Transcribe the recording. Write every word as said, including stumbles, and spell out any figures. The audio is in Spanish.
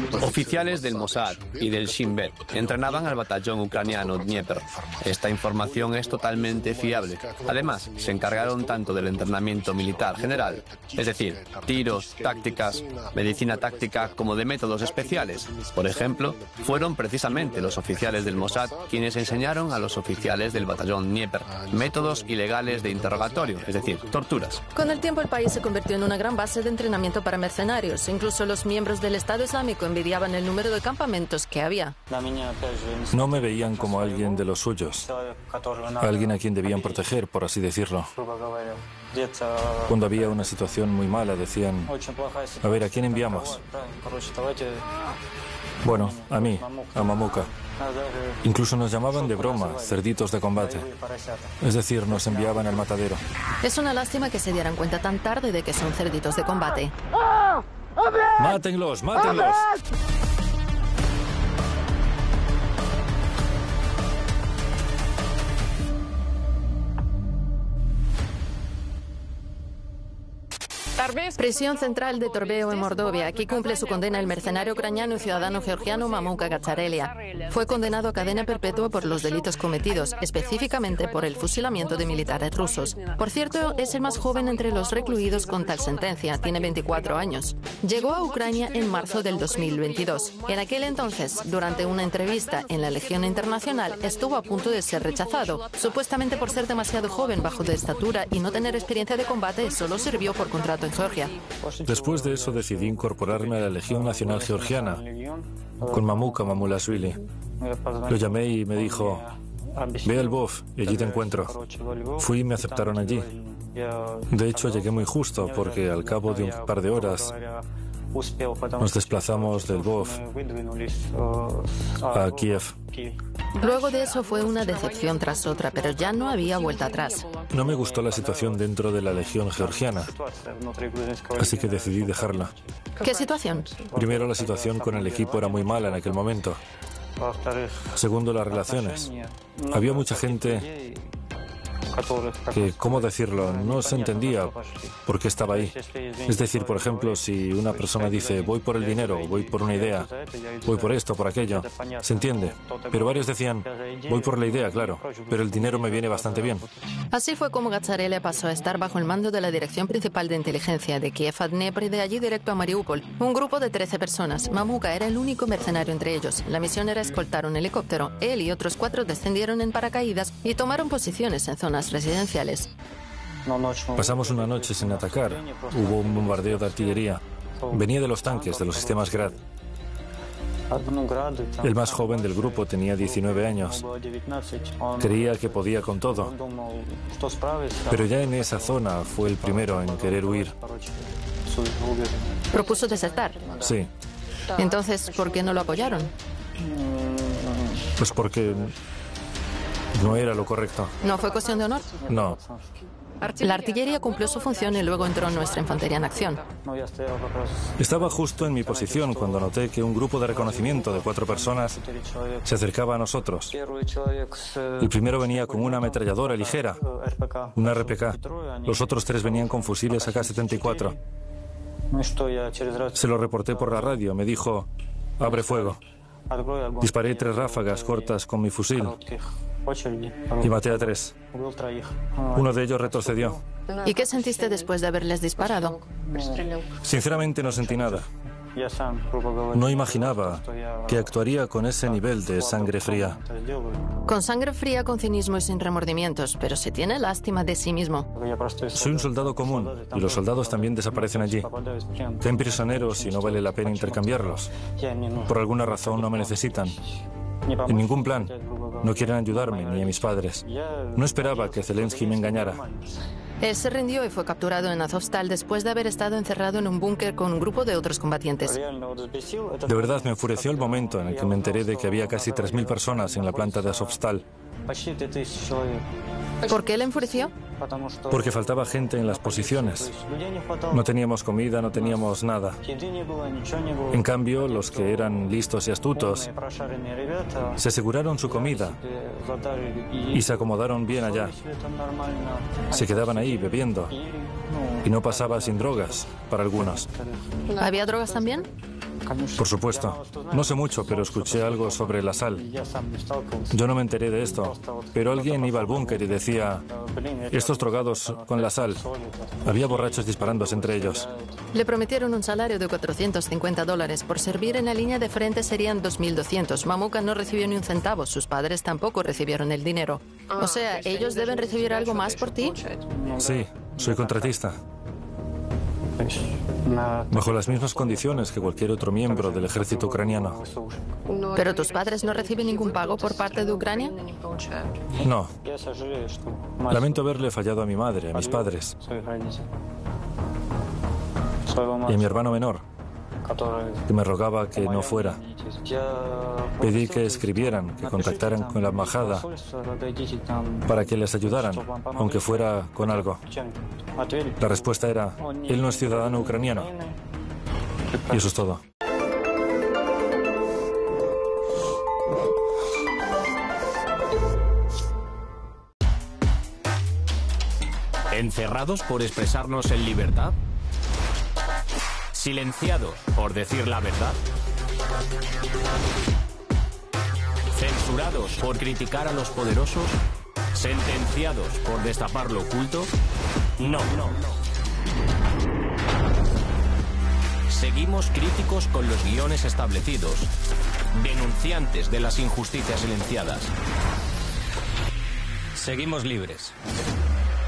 Oficiales del Mossad y del Shin Bet entrenaban al batallón ucraniano Dnieper. Esta información es totalmente fiable. Además, se encargaron tanto del entrenamiento militar general, es decir, tiros, tácticas, medicina táctica, como de métodos especiales. Por ejemplo, fueron precisamente los oficiales del Mossad quienes enseñaron a los oficiales del batallón Dnieper métodos ilegales de interrogatorio, es decir, torturas. Con el tiempo el país se convirtió en una gran base de entrenamiento para mercenarios. Incluso los miembros del Estado Islámico envidiaban el número de campamentos que había. No me veían como alguien de los suyos, alguien a quien debían proteger, por así decirlo. Cuando había una situación muy mala decían, a ver, ¿a quién enviamos? Bueno, a mí, a Mamuka. Incluso nos llamaban de broma cerditos de combate. Es decir, nos enviaban al matadero. Es una lástima que se dieran cuenta tan tarde de que son cerditos de combate. ¡Mátenlos, mátenlos! Prisión central de Torbeo en Mordovia. Aquí cumple su condena el mercenario ucraniano y ciudadano georgiano Mamuka Gatcharelia. Fue condenado a cadena perpetua por los delitos cometidos, específicamente por el fusilamiento de militares rusos. Por cierto, es el más joven entre los recluidos con tal sentencia. Tiene veinticuatro años. Llegó a Ucrania en marzo del dos mil veintidós. En aquel entonces, durante una entrevista en la Legión Internacional, estuvo a punto de ser rechazado. Supuestamente por ser demasiado joven, bajo de estatura y no tener experiencia de combate, solo sirvió por contrato en Georgia. Después de eso decidí incorporarme a la Legión Nacional Georgiana con Mamuka Mamulashvili. Lo llamé y me dijo, ve al B O F y allí te encuentro. Fui y me aceptaron allí. De hecho, llegué muy justo porque al cabo de un par de horas nos desplazamos del B O F a Kiev. Luego de eso fue una decepción tras otra, pero ya no había vuelta atrás. No me gustó la situación dentro de la Legión Georgiana, así que decidí dejarla. ¿Qué situación? Primero, la situación con el equipo era muy mala en aquel momento. Segundo, las relaciones. Había mucha gente que, ¿cómo decirlo?, no se entendía por qué estaba ahí. Es decir, por ejemplo, si una persona dice, voy por el dinero, voy por una idea, voy por esto, por aquello, se entiende. Pero varios decían, voy por la idea, claro, pero el dinero me viene bastante bien. Así fue como Gatcharelia pasó a estar bajo el mando de la Dirección Principal de Inteligencia de Kiev a Dnieper y de allí directo a Mariupol. Un grupo de trece personas. Mamuka era el único mercenario entre ellos. La misión era escoltar un helicóptero. Él y otros cuatro descendieron en paracaídas y tomaron posiciones en zonas residenciales. Pasamos una noche sin atacar. Hubo un bombardeo de artillería. Venía de los tanques, de los sistemas Grad. El más joven del grupo tenía diecinueve años. Creía que podía con todo. Pero ya en esa zona fue el primero en querer huir. ¿Propuso desertar? Sí. Entonces, ¿por qué no lo apoyaron? Pues porque no era lo correcto. ¿No fue cuestión de honor? No. La artillería cumplió su función y luego entró nuestra infantería en acción. Estaba justo en mi posición cuando noté que un grupo de reconocimiento de cuatro personas se acercaba a nosotros. El primero venía con una ametralladora ligera, una R P K. Los otros tres venían con fusiles A K setenta y cuatro. Se lo reporté por la radio. Me dijo, abre fuego. Disparé tres ráfagas cortas con mi fusil y maté a tres. Uno de ellos retrocedió. ¿Y qué sentiste después de haberles disparado? Sinceramente no sentí nada. No imaginaba que actuaría con ese nivel de sangre fría. Con sangre fría, con cinismo y sin remordimientos, pero se tiene lástima de sí mismo. Soy un soldado común y los soldados también desaparecen allí. Caen prisioneros y no vale la pena intercambiarlos. Por alguna razón no me necesitan. En ningún plan. No quieren ayudarme ni a mis padres. No esperaba que Zelensky me engañara. Él se rindió y fue capturado en Azovstal después de haber estado encerrado en un búnker con un grupo de otros combatientes. De verdad me enfureció el momento en el que me enteré de que había casi tres mil personas en la planta de Azovstal. ¿Por qué le enfureció? Porque faltaba gente en las posiciones. No teníamos comida, no teníamos nada. En cambio, los que eran listos y astutos se aseguraron su comida y se acomodaron bien allá. Se quedaban ahí bebiendo y no pasaba sin drogas para algunos. ¿Había drogas también? Por supuesto. No sé mucho, pero escuché algo sobre la sal. Yo no me enteré de esto, pero alguien iba al búnker y decía, estos drogados con la sal. Había borrachos disparándose entre ellos. Le prometieron un salario de cuatrocientos cincuenta dólares. Por servir en la línea de frente serían dos mil doscientos. Mamuka no recibió ni un centavo. Sus padres tampoco recibieron el dinero. O sea, ¿ellos deben recibir algo más por ti? Sí, soy contratista. Bajo las mismas condiciones que cualquier otro miembro del ejército ucraniano. ¿Pero tus padres no reciben ningún pago por parte de Ucrania? No. Lamento haberle fallado a mi madre, a mis padres. Y a mi hermano menor, que me rogaba que no fuera. Pedí que escribieran, que contactaran con la embajada para que les ayudaran, aunque fuera con algo. La respuesta era, él no es ciudadano ucraniano. Y eso es todo. ¿Encerrados por expresarnos en libertad? ¿Silenciados por decir la verdad? ¿Censurados por criticar a los poderosos? ¿Sentenciados por destapar lo oculto? No, no. Seguimos críticos con los guiones establecidos, denunciantes de las injusticias silenciadas. Seguimos libres.